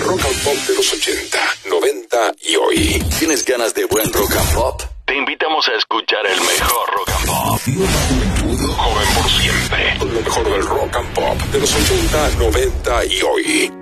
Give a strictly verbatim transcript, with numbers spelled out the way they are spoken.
rock and pop de los ochenta, noventa y hoy. ¿Tienes ganas de buen rock and pop? Te invitamos a escuchar el mejor rock and pop. Juventud, joven por siempre. Con lo mejor del rock and pop de los ochenta, noventa y hoy.